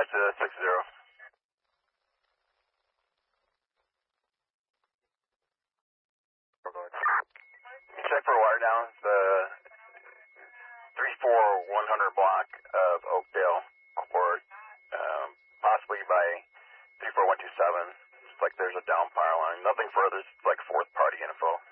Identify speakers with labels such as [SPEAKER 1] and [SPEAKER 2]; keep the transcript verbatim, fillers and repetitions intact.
[SPEAKER 1] dispatch to six zero. Check for wire down. The three four one hundred block of Oakdale Court, um, possibly by three four one two seven. It's like there's a down power line. Nothing further. It's like fourth party info.